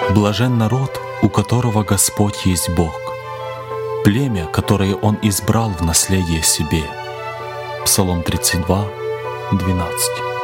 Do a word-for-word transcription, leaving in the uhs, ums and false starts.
Блажен народ, у которого Господь есть Бог, племя, которое Он избрал в наследие себе. Псалом тридцать два, двенадцать.